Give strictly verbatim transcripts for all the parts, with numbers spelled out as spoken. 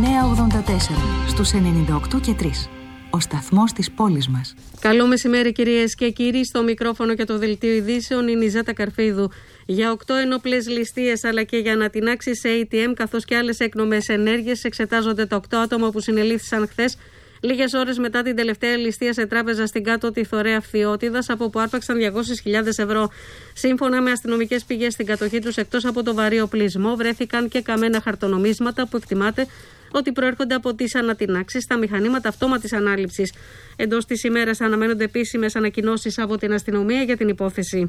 εννιακόσια ογδόντα τέσσερα στους ενενήντα οκτώ και τρία. Ο σταθμός της πόλης μας. Καλό μεσημέρι κυρίες και κύριοι. Στο μικρόφωνο και το δελτίο ειδήσεων είναι η Ζάτα Καρφίδου. Για οκτώ ενόπλες ληστείες αλλά και για ανατινάξεις σε έι τι εμ καθώς και άλλες έκνομες ενέργειες εξετάζονται τα οκτώ άτομα που συνελήφθησαν χθες, λίγες ώρες μετά την τελευταία ληστεία σε τράπεζα στην Κάτω Τιθωρέα Φθιώτιδας, από που άρπαξαν διακόσιες χιλιάδες ευρώ. Σύμφωνα με αστυνομικές πηγές, στην κατοχή τους, εκτός από το βαρύ οπλισμό, βρέθηκαν και καμένα χαρτονομίσματα που εκτιμάται ότι προέρχονται από τις ανατινάξεις στα μηχανήματα αυτόματης ανάληψης. Εντός της ημέρας αναμένονται επίσημες ανακοινώσεις από την αστυνομία για την υπόθεση.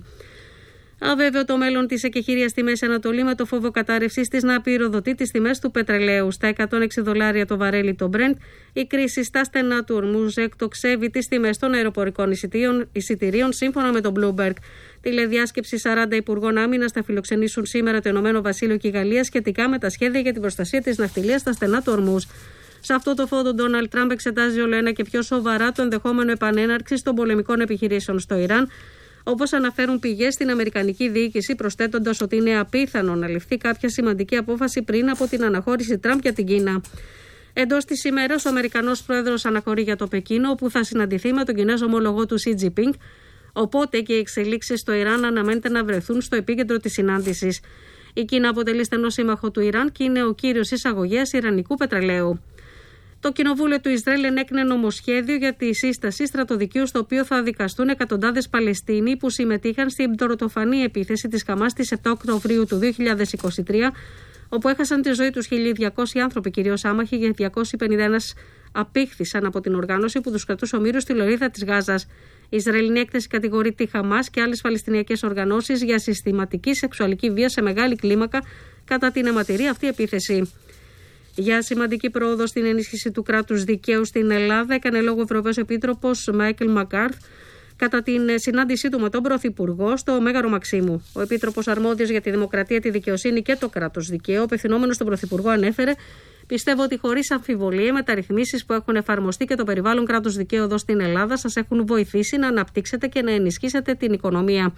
Αβέβαιο το μέλλον της εκεχηρίας στη Μέση Ανατολή, με το φόβο κατάρρευσης της να πυροδοτεί τις τιμές του πετρελαίου. Στα εκατόν έξι δολάρια το βαρέλι το Brent, η κρίση στα στενά του Ορμούζ εκτοξεύει τις τιμές των αεροπορικών εισιτήριων, εισιτηρίων, σύμφωνα με τον Bloomberg. Τηλεδιάσκεψη σαράντα υπουργών άμυνας θα φιλοξενήσουν σήμερα το Ηνωμένο Βασίλειο και η Γαλλία σχετικά με τα σχέδια για την προστασία της ναυτιλίας στα στενά του Ορμούζ. Σε αυτό το φόντο, ο Ντόναλντ Τραμπ εξετάζει όλο ένα και πιο σοβαρά το ενδεχόμενο επανέναρξης των πολεμικών επιχειρήσεων στο Ιράν, όπως αναφέρουν πηγές στην Αμερικανική διοίκηση, προσθέτοντας ότι είναι απίθανο να ληφθεί κάποια σημαντική απόφαση πριν από την αναχώρηση Τραμπ για την Κίνα. Εντός της ημέρας, ο Αμερικανός πρόεδρος αναχωρεί για το Πεκίνο, όπου θα συναντηθεί με τον Κινέζο ομολογό του Σι Τζινπίνγκ, οπότε και οι εξελίξεις στο Ιράν αναμένεται να βρεθούν στο επίκεντρο της συνάντησης. Η Κίνα αποτελεί στενό σύμμαχο του Ιράν και είναι ο κύριος εισαγωγέας ιρανικού πετρελαίου. Το Κοινοβούλιο του Ισραήλ ενέκρινε νομοσχέδιο για τη σύσταση στρατοδικείου, στο οποίο θα δικαστούν εκατοντάδες Παλαιστίνοι που συμμετείχαν στην πτωροτοφανή επίθεση της Χαμάς στις επτά Οκτωβρίου του δύο χιλιάδες είκοσι τρία, όπου έχασαν τη ζωή τους χίλια διακόσιοι άνθρωποι, κυρίως άμαχοι, και διακόσιοι πενήντα ένα απήχθησαν από την οργάνωση που τους κρατούσε ομήρους στη λωρίδα της Γάζας. Η Ισραηλινή έκθεση κατηγορεί τη Χαμάς και άλλες παλαιστινιακές οργανώσεις για συστηματική σεξουαλική βία σε μεγάλη κλίμακα κατά την αιματηρή αυτή επίθεση. Για σημαντική πρόοδο στην ενίσχυση του κράτους δικαίου στην Ελλάδα έκανε λόγο ο Ευρωπαίος Επίτροπος Μάικλ Μακκάρθ κατά την συνάντησή του με τον Πρωθυπουργό στο Μέγαρο Μαξίμου. Ο Επίτροπος αρμόδιος για τη δημοκρατία, τη δικαιοσύνη και το κράτος δικαίου, απευθυνόμενος στον Πρωθυπουργό, ανέφερε: «Πιστεύω ότι χωρίς αμφιβολία οι μεταρρυθμίσεις που έχουν εφαρμοστεί και το περιβάλλον κράτους δικαίου εδώ στην Ελλάδα σας έχουν βοηθήσει να αναπτύξετε και να ενισχύσετε την οικονομία.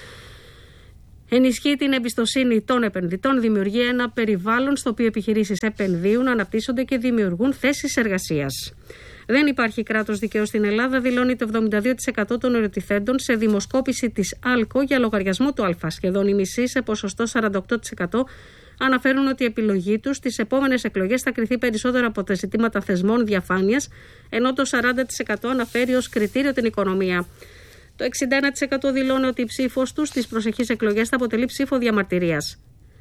Ενισχύει την εμπιστοσύνη των επενδυτών, δημιουργεί ένα περιβάλλον στο οποίο επιχειρήσεις επενδύουν, αναπτύσσονται και δημιουργούν θέσεις εργασίας». Δεν υπάρχει κράτος δικαίου στην Ελλάδα, δηλώνει το εβδομήντα δύο τοις εκατό των ερωτηθέντων σε δημοσκόπηση της ΑΛΚΟ για λογαριασμό του Α. Σχεδόν οι μισοί, σε ποσοστό σαράντα οκτώ τοις εκατό, αναφέρουν ότι η επιλογή τους στις επόμενες εκλογές θα κριθεί περισσότερο από τα ζητήματα θεσμών, διαφάνειας, ενώ το σαράντα τοις εκατό αναφέρει ως κριτήριο την οικονομία. Το εξήντα ένα τοις εκατό δηλώνει ότι η ψήφος τους στις προσεχείς εκλογές θα αποτελεί ψήφο διαμαρτυρίας.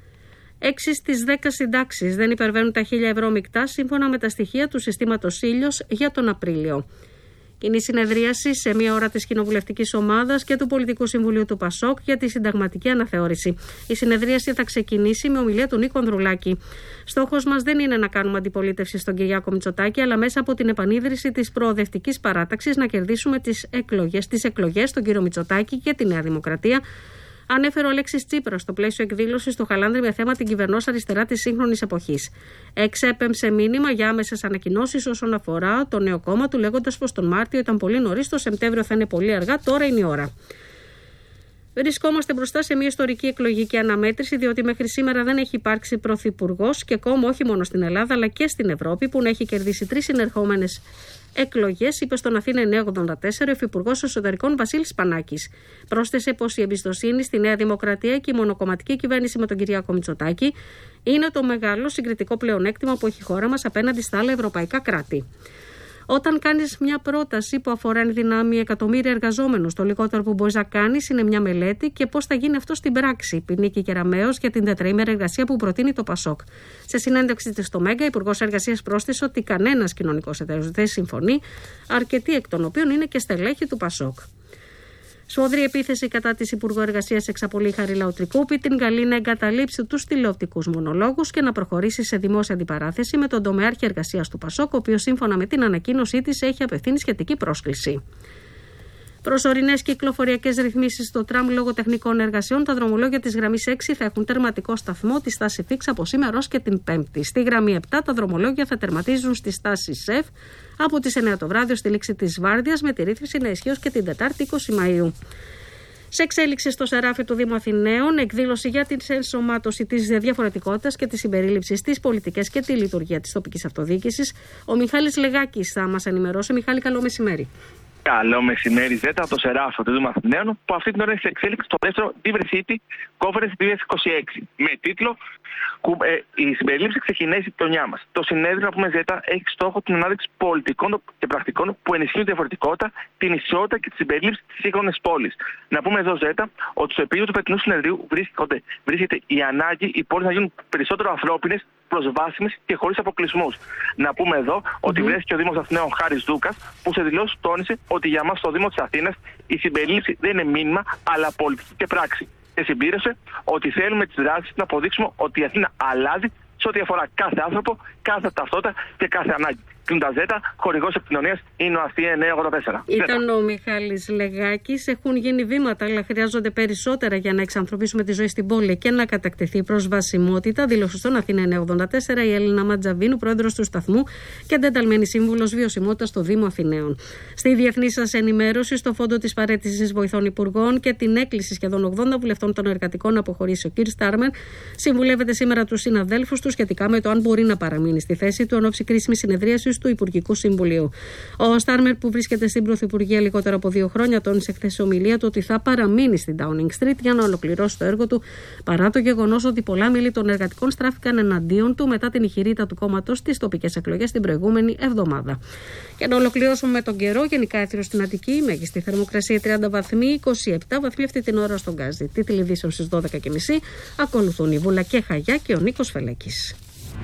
έξι στις δέκα συντάξεις δεν υπερβαίνουν τα χίλια ευρώ μεικτά, σύμφωνα με τα στοιχεία του συστήματος Ήλιος για τον Απρίλιο. Είναι η συνεδρίαση σε μία ώρα της Κοινοβουλευτικής Ομάδας και του Πολιτικού Συμβουλίου του Πασόκ για τη συνταγματική αναθεώρηση. Η συνεδρίαση θα ξεκινήσει με ομιλία του Νίκο Ανδρουλάκη. Στόχος μας δεν είναι να κάνουμε αντιπολίτευση στον Κυριάκο Μητσοτάκη, αλλά μέσα από την επανίδρυση της προοδευτικής παράταξης να κερδίσουμε τις εκλογές, τις εκλογές στον κύριο Μητσοτάκη και τη Νέα Δημοκρατία, ανέφερε ο Αλέξης Τσίπρας στο πλαίσιο εκδήλωσης στο Χαλάνδρι με θέμα την κυβερνός αριστερά της σύγχρονης εποχής. Εξέπεμψε μήνυμα για άμεσες ανακοινώσεις όσον αφορά το νέο κόμμα του, λέγοντας πως τον Μάρτιο ήταν πολύ νωρίς, το Σεπτέμβριο θα είναι πολύ αργά, τώρα είναι η ώρα. Βρισκόμαστε μπροστά σε μια ιστορική εκλογική αναμέτρηση, διότι μέχρι σήμερα δεν έχει υπάρξει πρωθυπουργός και κόμμα όχι μόνο στην Ελλάδα αλλά και στην Ευρώπη που να έχει κερδίσει τρεις συνερχόμενες εκλογές, είπε στον Αθήνα εννιακόσια ογδόντα τέσσερα ο Υφυπουργός Εσωτερικών Βασίλης Πανάκης. Πρόσθεσε πως η εμπιστοσύνη στη Νέα Δημοκρατία και η μονοκομματική κυβέρνηση με τον Κυριάκο Μητσοτάκη είναι το μεγάλο συγκριτικό πλεονέκτημα που έχει η χώρα μας απέναντι στα άλλα ευρωπαϊκά κράτη. Όταν κάνεις μια πρόταση που αφορά εν δυνάμει εκατομμύρια εργαζόμενους, το λιγότερο που μπορείς να κάνεις είναι μια μελέτη και πώς θα γίνει αυτό στην πράξη, είπε η Νίκη Κεραμέως για την τετραήμερη εργασία που προτείνει το Πασόκ. Σε συνέντευξη της στο Μέγκα, ο Υπουργός Εργασίας πρόσθεσε ότι κανένας κοινωνικός εταίρος δεν συμφωνεί, αρκετοί εκ των οποίων είναι και στελέχη του Πασόκ. Σφοδρή επίθεση κατά της Υπουργού Εργασίας εξαπολύει Χαρίλαου Τρικούπη, την καλεί να εγκαταλείψει τους τηλεοπτικούς μονολόγους και να προχωρήσει σε δημόσια αντιπαράθεση με τον τομεάρχη εργασίας του Πασόκ, ο οποίος σύμφωνα με την ανακοίνωσή της έχει απευθύνει σχετική πρόσκληση. Προσωρινές κυκλοφοριακές ρυθμίσεις στο τραμ λόγω τεχνικών εργασιών. Τα δρομολόγια της γραμμής έξι θα έχουν τερματικό σταθμό τη στάση Φίξ από σήμερα ως και την Πέμπτη. Στη γραμμή επτά τα δρομολόγια θα τερματίζουν στη στάση ΣΕΦ από τις εννιά το βράδυ ως τη λήξη της βάρδιας, με τη ρύθμιση να ισχύει ως και την Τετάρτη είκοσι Μαΐου. Σε εξέλιξη στο Σεράφι του Δήμου Αθηναίων, εκδήλωση για την ενσωμάτωση της διαφορετικότητας και τη συμπερίληψη στις πολιτικές και τη λειτουργία της τοπικής αυτοδιοίκησης. Ο Μιχάλης Λεγάκης θα μας ενημερώσει. Μιχάλη, καλό μεσημέρι. Καλό μεσημέρι, Ζέτα, από το Σεράφι του Δήμου Αθηναίων, που αυτή την ώρα είναι σε εξέλιξη στο δεύτερο Diversity Conference δύο χιλιάδες είκοσι έξι. Με τίτλο «Η συμπερίληψη ξεκινάει στη γειτονιά μας». Το συνέδριο, να πούμε, Ζέτα, έχει στόχο την ανάδειξη πολιτικών και πρακτικών που ενισχύουν τη διαφορετικότητα, την ισότητα και τη συμπερίληψη της σύγχρονης πόλης. Να πούμε εδώ, Ζέτα, ότι στο επίκεντρο του φετινού συνεδρίου βρίσκεται, βρίσκεται η ανάγκη οι πόλεις να γίνουν περισσότερο ανθρώπινες, προσβάσιμες και χωρίς αποκλεισμούς. Να πούμε εδώ ότι mm-hmm. βρέθηκε ο Δήμος Αθηναίων Χάρης Δούκας, που σε δηλώσεις τόνισε ότι για μας στο Δήμο της Αθήνας η συμπερίληψη δεν είναι μήνυμα, αλλά πολιτική και πράξη. Και συμπλήρωσε ότι θέλουμε τις δράσεις να αποδείξουμε ότι η Αθήνα αλλάζει σε ό,τι αφορά κάθε άνθρωπο, κάθε ταυτότητα και κάθε ανάγκη. Κλείνοντας, Ζέτα, χορηγός επικοινωνίας είναι ο Αθήνα εννιακόσια ογδόντα τέσσερα. Ήταν ο Μιχάλης Λεγάκης. Έχουν γίνει βήματα, αλλά χρειάζονται περισσότερα για να εξανθρωπίσουμε τη ζωή στην πόλη και να κατακτηθεί η προσβασιμότητα. Δήλωσε στον Αθήνα εννιακόσια ογδόντα τέσσερα η Έλληνα Ματζαβίνου, πρόεδρος του σταθμού και αντεταλμένη σύμβουλος βιωσιμότητας στο Δήμο Αθηναίων. Στη διεθνή σας ενημέρωση, στο φόντο της παραίτησης βοηθών υπουργών και την έκκληση σχεδόν ογδόντα βουλευτών των εργατικών να αποχωρήσει ο κ. Στάρμερ, συμβουλεύεται σήμερα τους συναδέλφους του σχετικά με το αν μπορεί να παραμείνει στη θέση του εν ώψη κρίσιμης συνεδρίασης του Υπουργικού Συμβουλίου. Ο Στάρμερ, που βρίσκεται στην Πρωθυπουργία λιγότερο από δύο χρόνια, τόνισε χθες σε ομιλία του ότι θα παραμείνει στην Downing Street για να ολοκληρώσει το έργο του, παρά το γεγονός ότι πολλά μέλη των εργατικών στράφηκαν εναντίον του μετά την ηχηρήτα του κόμματος στις τοπικές εκλογές την προηγούμενη εβδομάδα. Και να ολοκληρώσουμε με τον καιρό. Γενικά έθριο στην Αττική, μέγιστη θερμοκρασία τριάντα βαθμοί, είκοσι επτά βαθμοί αυτή την ώρα στον Γκάζι. Τίτλοι ειδήσεων στις δώδεκα και μισή. Ακολουθούν η Βούλα και Χαγιά και ο Νίκος Φελέκης.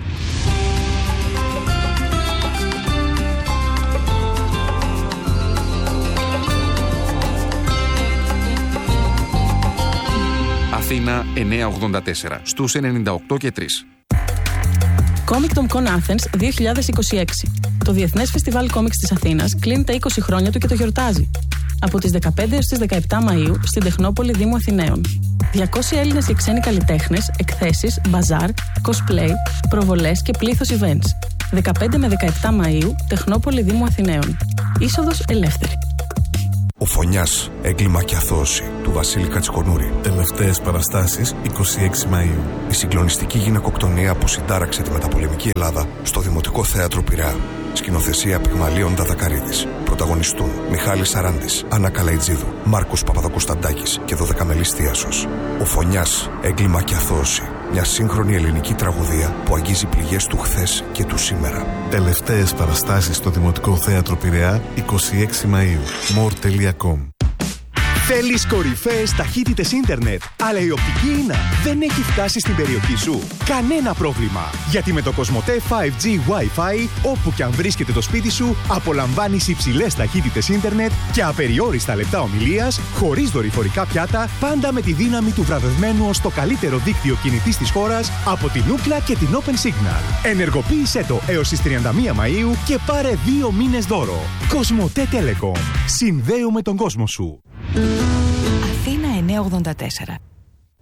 Αθήνα εννιακόσια ογδόντα τέσσερα, στους ενενήντα οκτώ και τρία. Comicton Con Athens δύο χιλιάδες είκοσι έξι. Το Διεθνές Φεστιβάλ Κόμιξ της Αθήνας κλείνει τα είκοσι χρόνια του και το γιορτάζει. Από τις δεκαπέντε έως τις δεκαεπτά Μαΐου στην Τεχνόπολη Δήμου Αθηναίων. διακόσιοι Έλληνες και ξένοι καλλιτέχνες, εκθέσεις, μπαζάρ, cosplay, προβολές και πλήθος events. δεκαπέντε με δεκαεπτά Μαΐου, Τεχνόπολη Δήμου Αθηναίων. Είσοδος ελεύθερη. Ο Φωνιάς, έγκλημα και αθώωση, του Βασίλη Κατσικονούρη. Τελευταίες παραστάσεις, είκοσι έξι Μαΐου. Η συγκλονιστική γυναικοκτονία που συντάραξε τη μεταπολεμική Ελλάδα στο Δημοτικό Θέατρο Πειραιά. Σκηνοθεσία Πυγμαλίων Δαδακαρίδης. Πρωταγωνιστούν Μιχάλης Σαράντης, Άννα Καλαϊτζίδου, Μάρκος Παπαδοκοσταντάκης και δωδεκαμελής Θίασος. Ο Φωνιάς, έγκλημα και αθώωση. Μια σύγχρονη ελληνική τραγωδία που αγγίζει πληγές του χθες και του σήμερα. Τελευταίες παραστάσεις στο Δημοτικό Θέατρο Πειραιά, είκοσι έξι Μαΐου. more τελεία com. Θέλεις κορυφαίες ταχύτητες ίντερνετ, αλλά η οπτική ίνα δεν έχει φτάσει στην περιοχή σου? Κανένα πρόβλημα, γιατί με το Κοσμοτέ φάιβ τζι Wi-Fi, όπου και αν βρίσκεται το σπίτι σου, απολαμβάνεις υψηλές ταχύτητες ίντερνετ και απεριόριστα λεπτά ομιλίας, χωρίς δορυφορικά πιάτα, πάντα με τη δύναμη του βραβευμένου ως το καλύτερο δίκτυο κινητής της χώρας από την Ookla και την Open Signal. Ενεργοποίησέ το έως τις τριάντα μία Μαΐου και πάρε δύο μήνες δώρο. Κοσμοτέ Telecom. Συνδέουμε τον κόσμο σου. Αθήνα εννιακόσια ογδόντα τέσσερα.